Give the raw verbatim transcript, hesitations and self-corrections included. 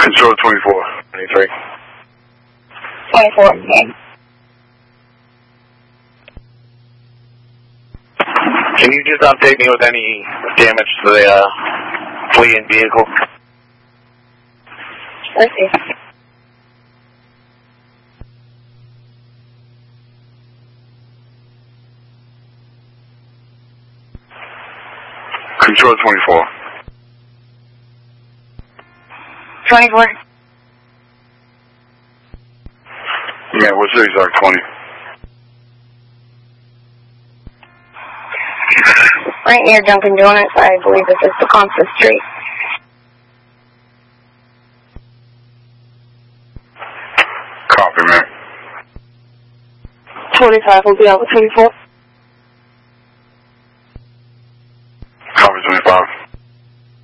Control twenty-four, twenty-three. twenty-four, okay. Can you just update me with any damage to the uh, fleeing vehicle? Let's see. Control twenty-four. twenty-four. Yeah, what cities are twenty? Right near Dunkin' Donuts, I believe this is Peconza Street. Copy, man. twenty-five will be out with twenty-four.